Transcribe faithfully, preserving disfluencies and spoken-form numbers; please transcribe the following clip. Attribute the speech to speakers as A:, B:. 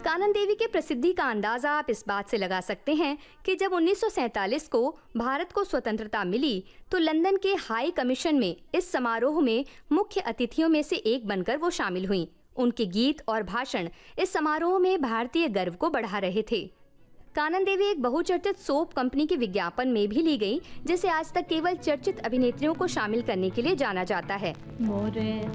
A: कानन देवी के प्रसिद्धि का अंदाजा आप इस बात से लगा सकते हैं कि जब उन्नीस सौ सैंतालीस को भारत को स्वतंत्रता मिली तो लंदन के हाई कमीशन में इस समारोह में मुख्य अतिथियों में से एक बनकर वो शामिल हुईं। उनके गीत और भाषण इस समारोह में भारतीय गर्व को बढ़ा रहे थे। कानन देवी एक बहुचर्चित सोप कंपनी के विज्ञापन में भी ली गई, जिसे आज तक केवल चर्चित अभिनेत्रियों को शामिल करने के लिए जाना जाता है।